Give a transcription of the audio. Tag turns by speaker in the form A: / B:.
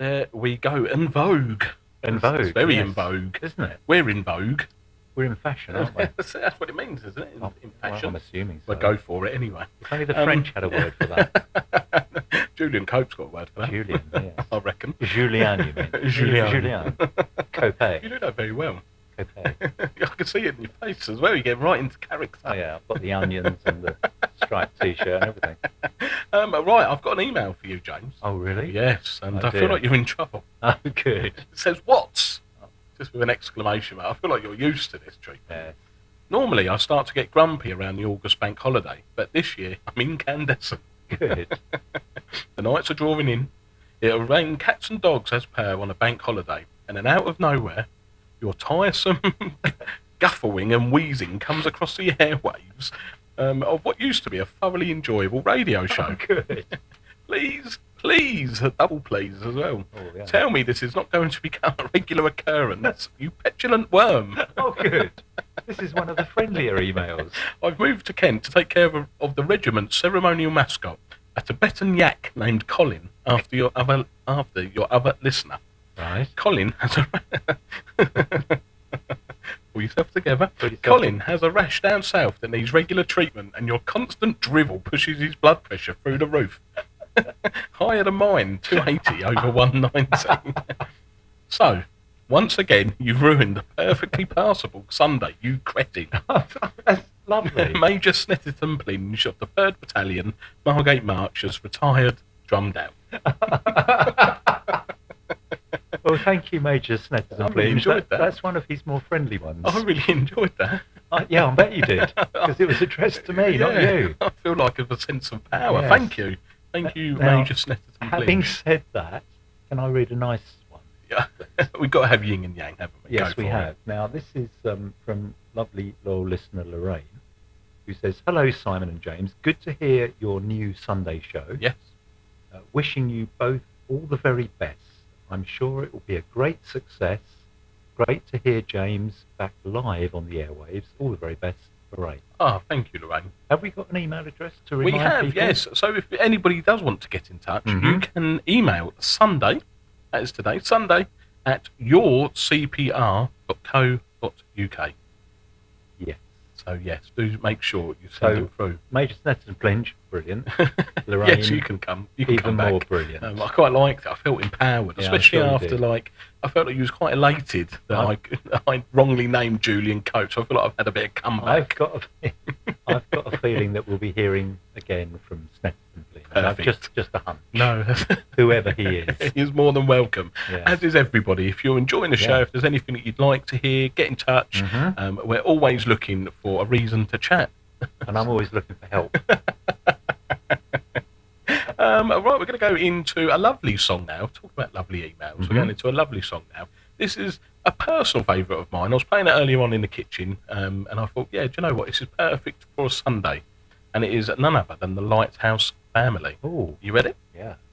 A: There we go. En vogue.
B: En
A: It's
B: vogue,
A: very
B: yes.
A: in vogue.
B: Isn't it?
A: We're in vogue.
B: We're in fashion, aren't we?
A: That's what it means, isn't it? In
B: Well,
A: fashion.
B: I'm assuming so.
A: We'll go for it anyway.
B: If only the French had a word for that.
A: Julian Cope's got a word for that.
B: Julian, yes.
A: I reckon.
B: Julien, you mean?
A: Julien.
B: Julien. Cope.
A: You do that very well.
B: Cope.
A: I can see it in your face as well. You get right into character.
B: Oh, yeah. I've got the onions and the striped T-shirt and everything.
A: Right, I've got an email for you, James.
B: Oh, really?
A: Yes, and
B: Oh,
A: I feel
B: dear.
A: like you're in trouble.
B: Oh, good.
A: It says, "What?" Just with an exclamation mark. I feel like you're used to this treatment.
B: Yeah.
A: Normally, I start to get grumpy around the August bank holiday, but this year, I'm incandescent.
B: Good.
A: The nights are drawing in. It'll rain cats and dogs as per on a bank holiday, and then out of nowhere, your tiresome guffawing and wheezing comes across the airwaves of what used to be a thoroughly enjoyable radio show.
B: Oh, good.
A: Please, a double please as well.
B: Oh, yeah.
A: Tell me this is not going to become a regular occurrence, you petulant worm.
B: Oh, good. This is one of the friendlier emails.
A: I've moved to Kent to take care of the regiment's ceremonial mascot, a Tibetan yak named Colin, after your other listener.
B: Right.
A: Colin has a... Pull yourself together.
B: Pull yourself
A: Colin has a rash down south that needs regular treatment, and your constant drivel pushes his blood pressure through the roof. Higher than mine, 280 over 119. So, once again, you've ruined a perfectly passable Sunday, you cretin.
B: That's lovely.
A: Major Snetterton Plinge of the 3rd Battalion, Margate March, has retired, drummed out.
B: Well, thank you, Major Snetterton.
A: I really enjoyed that.
B: That's one of his more friendly ones.
A: I really enjoyed that.
B: Yeah, I bet you did. Because it was addressed to me, not you.
A: I feel like I have a sense of power.
B: Yes.
A: Thank you. Thank you,
B: Now,
A: Major Snetterton
B: Having
A: Plinge.
B: said that, can I read a nice one?
A: Yeah. We've got to have yin and yang, haven't we?
B: Yes,
A: Go
B: we
A: for
B: have.
A: it.
B: Now, this is from lovely loyal listener Lorraine, who says, "Hello, Simon and James. Good to hear your new Sunday show.
A: Yes.
B: Wishing you both all the very best. I'm sure it will be a great success. Great to hear James back live on the airwaves. All the very best, Lorraine."
A: Oh, thank you, Lorraine.
B: Have we got an email address to
A: We
B: remind
A: have,
B: people?
A: yes. So if anybody does want to get in touch, you can email Sunday, that is today, Sunday, at yourcpr.co.uk.
B: Yes.
A: So, yes, do make sure you send them through.
B: Major Snetterton Plinge, brilliant. Lorraine,
A: Yes, you can come. You can
B: even
A: come back.
B: more brilliant.
A: I quite liked it. I felt empowered,
B: Yeah, I'm
A: especially
B: sure you
A: after,
B: did.
A: I felt like you was quite elated that I wrongly named Julian Coates. I feel like I've had a bit of comeback.
B: I've got a feeling that we'll be hearing again from Snetterton Plinge.
A: Perfect.
B: Just a hunch.
A: No,
B: Whoever he is.
A: he is more than welcome.
B: Yes.
A: As is everybody. If you're enjoying the show,
B: Yeah.
A: if there's anything that you'd like to hear, get in touch. We're always looking for a reason to chat.
B: And I'm always looking for help.
A: Right, we're going to go into a lovely song now. Talk about lovely emails. We're going into a lovely song now. This is a personal favourite of mine. I was playing it earlier on in the kitchen, and I thought, yeah, do you know what? This is perfect for a Sunday. And it is none other than the Lighthouse Family.
B: Oh,
A: You ready?
B: yeah.